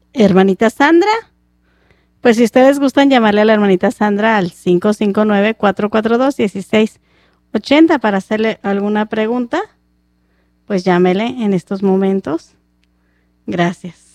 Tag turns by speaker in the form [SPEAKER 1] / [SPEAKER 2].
[SPEAKER 1] Hermanita Sandra, pues si ustedes gustan llamarle a la hermanita Sandra al 559-442-1680 para hacerle alguna pregunta, pues llámele en estos momentos. Gracias.